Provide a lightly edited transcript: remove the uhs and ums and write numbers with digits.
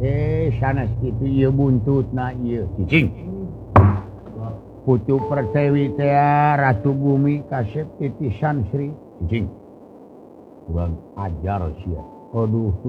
sanes kitu ieu buntutna ieu cicing. Putu Pertiwi teh Ratu Bumi kasep titisan Sri cicing. Kurang ajar sia. Aduh